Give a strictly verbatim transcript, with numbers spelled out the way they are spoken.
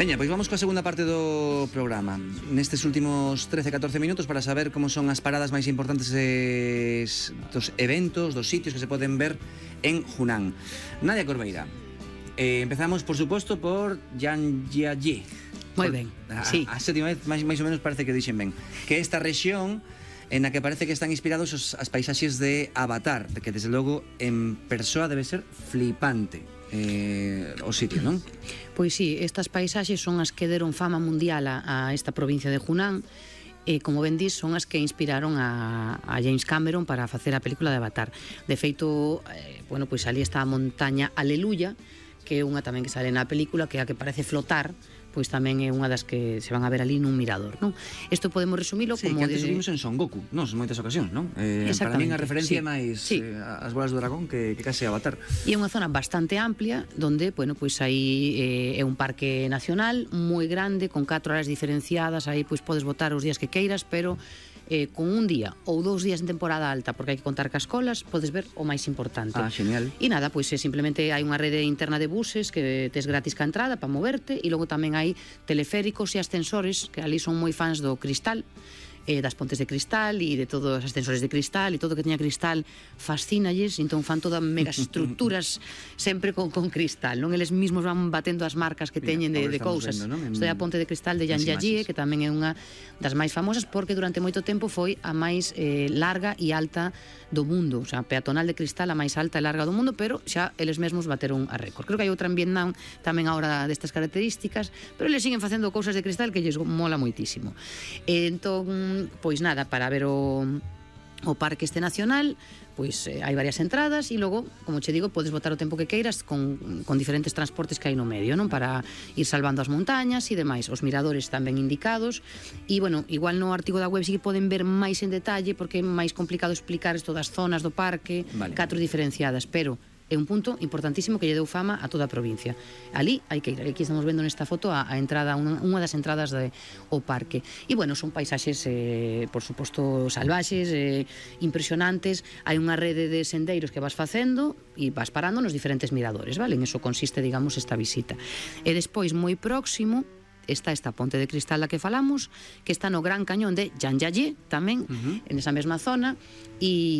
Veña, pois vamos coa segunda parte do programa. Nestes últimos trece a catorce minutos para saber como son as paradas máis importantes es, dos eventos, dos sitios que se poden ver en Hunan. Nadia Corbeira, eh, empezamos por suposto por Yanjiayi. Moi ben, a, sí. A sétima vez, máis, máis ou menos parece que dixen ben. Que esta rexión en a que parece que están inspirados os, as paisaxes de Avatar, que desde logo en persoa debe ser flipante. Eh, o sitio, non? Pois sí, estas paisaxes son as que deron fama mundial a, a esta provincia de Hunan e, como ben dis, son as que inspiraron a, a James Cameron para facer a película de Avatar. De feito, eh, bueno, pois ali está a montaña Aleluya, que é unha tamén que sale na película, que é a que parece flotar, pois tamén é unha das que se van a ver ali nun mirador, non? Isto podemos resumilo sí, como... Sí, que antes de... vimos en Son Goku, non? En moitas ocasións, non? Eh, para min a referencia é sí. máis sí. eh, as bolas do dragón que, que case Avatar. E é unha zona bastante amplia, donde, bueno, pois aí eh, é un parque nacional moi grande, con catro áreas diferenciadas, aí pois podes botar os días que queiras, pero eh, con un día ou dous días en temporada alta, porque hai que contar cas colas, podes ver o máis importante. Ah, genial. E nada, pois eh, simplemente hai unha rede interna de buses que tes gratis ca entrada para moverte, e logo tamén hai teleféricos e ascensores, que ali son moi fans do cristal, eh, das pontes de cristal e de todos os ascensores de cristal, e todo que teña cristal fascínalles, entón fan todas megaestructuras sempre con, con cristal, non? Eles mesmos van batendo as marcas que teñen de, de cousas. Vendo, ¿no? En... Isto é a ponte de cristal de Yanjiayi, que tamén é unha das máis famosas, porque durante moito tempo foi a máis eh, larga e alta do mundo, o sea, peatonal de cristal a máis alta e larga do mundo, pero xa eles mesmos bateron a récord. Creo que hai outra en Vietnam tamén agora destas características, pero eles siguen facendo cousas de cristal que lles mola moitísimo. E, entón, pois nada, para ver o, o parque este nacional, pois eh, hai varias entradas e logo, como che digo, podes botar o tempo que queiras con, con diferentes transportes que hai no medio, non? Para ir salvando as montañas e demais. Os miradores tamén indicados e, bueno, igual no artigo da web sí que poden ver máis en detalle porque é máis complicado explicar isto das zonas do parque, vale. Catro diferenciadas, pero é un punto importantísimo que lle deu fama a toda a provincia. Ali hai que ir. Aquí estamos vendo nesta foto a, a entrada, unha, unha das entradas do parque. E, bueno, son paisaxes, eh, por suposto, salvaxes, eh, impresionantes. Hai unha rede de sendeiros que vas facendo e vas parando nos diferentes miradores, vale? En eso consiste, digamos, esta visita. E despois, moi próximo, está esta ponte de cristal da que falamos, que está no Gran Cañón de Yanjiayi, tamén, uh-huh. en esa mesma zona, e